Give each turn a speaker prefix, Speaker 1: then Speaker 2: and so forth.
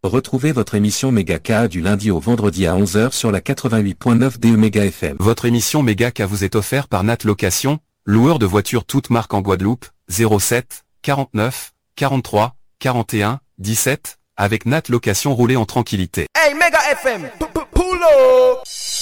Speaker 1: Retrouvez votre émission Méga du lundi au vendredi à 11 h sur la 88.9 DE Méga FM.
Speaker 2: Votre émission Méga vous est offerte par Nat Location, loueur de voitures toutes marques en Guadeloupe, 07 49 43 41 17, avec Nat Location, roulez en tranquillité.
Speaker 3: Hey Méga FM, pull up.